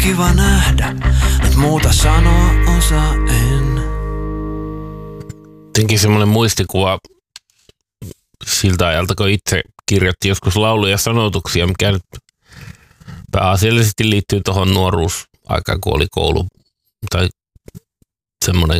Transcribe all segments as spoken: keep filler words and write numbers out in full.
kiva nähdä, et muuta sanoa osaa en. Jotenkin semmoinen muistikuva siltä ajalta, kun itse kirjoitti joskus lauluja ja sanotuksia, mikä nyt pääasiallisesti liittyy tuohon nuoruusaikaan, kun oli koulu tai semmoinen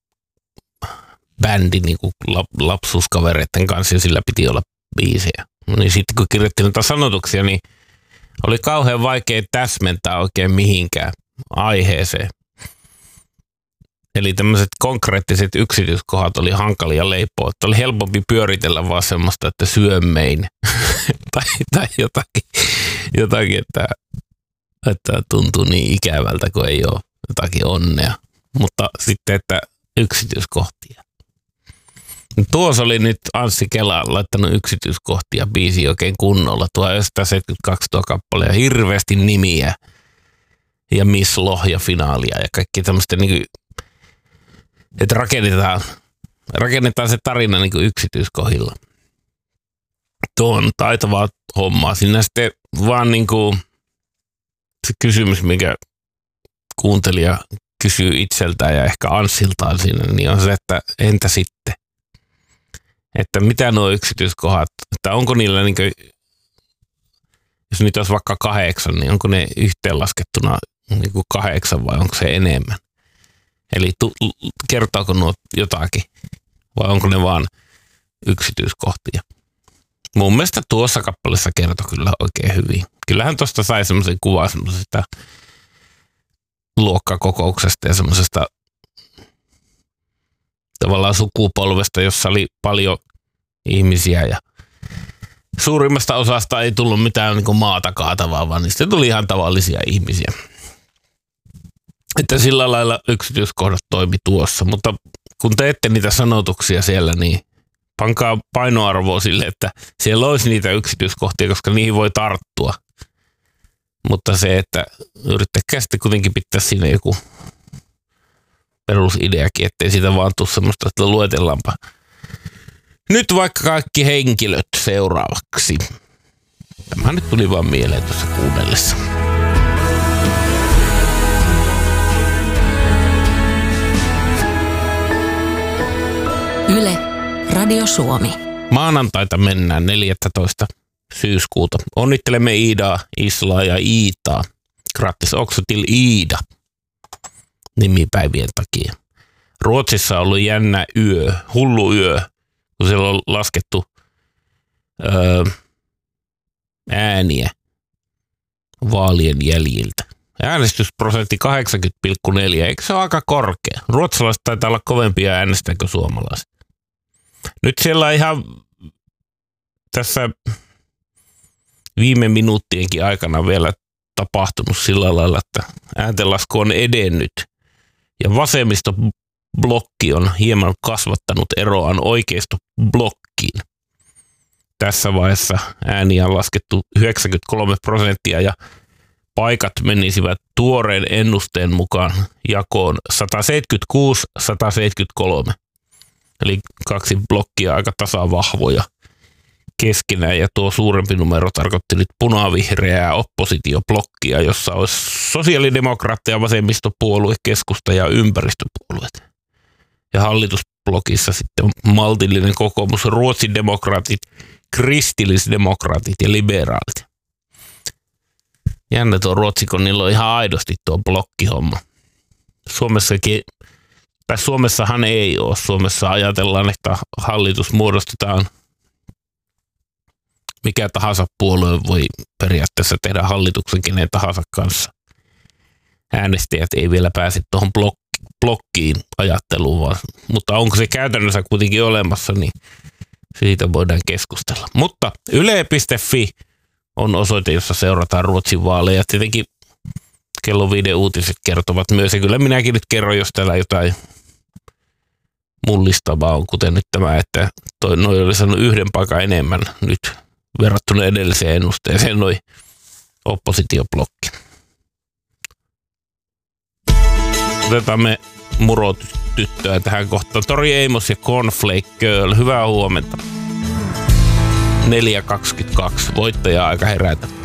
bändi niin kuin lapsuuskavereiden kanssa ja sillä piti olla biisejä. No niin sitten kun kirjoitti noita sanotuksia, niin oli kauhean vaikea täsmentää oikein mihinkään aiheeseen. Eli tämmöiset konkreettiset yksityiskohdat oli hankalia leipoa. Että oli helpompi pyöritellä vaan semmoista, että syömmein tai, tai jotakin, jotakin että, että tuntuu niin ikävältä, kun ei ole jotakin onnea. Mutta sitten, että yksityiskohtia. Tuossa oli nyt Anssi Kela laittanut yksityiskohtia biisi oikein kunnolla. tuhatyhdeksänsataaseitsemänkymmentäkaksi tuo kappale ja hirveästi nimiä ja Miss Lohja finaalia ja kaikki tämmöistä, niin kuin, että rakennetaan, rakennetaan se tarina niin kuin yksityiskohdilla. Tuo on taitavaa hommaa. Siinä sitten vaan niin kuin se kysymys, mikä kuuntelija kysyy itseltään ja ehkä Anssiltaan siinä, niin on se, että entä sitten? Että mitä nuo yksityiskohdat, että onko niillä, niin kuin, jos niitä olisi vaikka kahdeksan, niin onko ne yhteenlaskettuna niin kuin kahdeksan vai onko se enemmän? Eli tu, kertooko nuo jotakin vai onko ne vaan yksityiskohtia? Mun mielestä tuossa kappaleessa kertoi kyllä oikein hyvin. Kyllähän tuosta sai semmoisen kuvan semmoisesta luokkakokouksesta ja semmoisesta tavallaan sukupolvesta, jossa oli paljon ihmisiä ja suurimmasta osasta ei tullut mitään niin kuin maata kaatavaa, vaan niistä tuli ihan tavallisia ihmisiä. Että sillä lailla yksityiskohdat toimi tuossa, mutta kun teette niitä sanotuksia siellä, niin pankaa painoarvoa sille, että siellä olisi niitä yksityiskohtia, koska niihin voi tarttua. Mutta se, että yrittäkää sitten kuitenkin pitää siinä joku perusideakin, ettei siitä vaan tule semmoista, että luetellaanpa nyt vaikka kaikki henkilöt seuraavaksi. Tämä nyt tuli vaan mieleen tuossa kuunnellessa. Yle, Radio Suomi. Maanantaita mennään neljästoista syyskuuta. Onnittelemme Iidaa, Islaa ja Iitaa. Grattis också till Iida nimipäivien takia. Ruotsissa on ollut jännä yö, hullu yö, kun siellä on laskettu öö, ääniä vaalien jäljiltä. Äänestysprosentti kahdeksankymmentä pilkku neljä, eikö se ole aika korkea? Ruotsalaiset taitaa olla kovempia äänestäjä kuin suomalaiset. Nyt siellä on ihan tässä viime minuuttienkin aikana vielä tapahtunut sillä lailla, että ääntenlasku on edennyt ja vasemmistoblokki on hieman kasvattanut eroaan oikeistoblokkiin. Tässä vaiheessa ääniä on laskettu yhdeksänkymmentäkolme prosenttia ja paikat menisivät tuoreen ennusteen mukaan jakoon sata seitsemänkymmentäkuusi sata seitsemänkymmentäkolme. Eli kaksi blokkia aika tasavahvoja keskenään ja tuo suurempi numero tarkoitti nyt punavihreää oppositioblokkia, jossa olisi sosiaalidemokraatteja, vasemmistopuolue, keskusta ja ympäristöpuolueet. Ja hallitusblokissa sitten maltillinen kokoomus, Ruotsin demokraatit, kristillisdemokraatit ja liberaalit. Jännä tuo Ruotsi, kun niillä on ihan aidosti tuo blokkihomma. Suomessakin, tai Suomessahan ei ole. Suomessa ajatellaan, että hallitus muodostetaan, mikä tahansa puolue voi periaatteessa tehdä hallituksen kenen tahansa kanssa. Äänestäjät ei vielä pääse tuohon blok- blokkiin ajatteluun, vaan, mutta onko se käytännössä kuitenkin olemassa, niin siitä voidaan keskustella. Mutta yle piste fi on osoite, jossa seurataan Ruotsin vaaleja. Tietenkin kello viiden uutiset kertovat myös, ja kyllä minäkin nyt kerron, jos täällä jotain mullistavaa on, kuten nyt tämä, että toi noi oli saanut yhden paikan enemmän nyt verrattuna edelliseen ennusteeseen, noi oppositioblokki. Otetaan me murotyttöä tähän kohtaan. Tori Amos ja Cornflake Girl, hyvää huomenta. neljä kaksikymmentäkaksi, voittaja aika herätä.